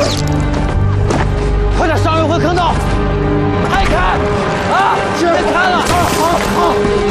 快点上来，会坑道！快看！啊！别看了！好。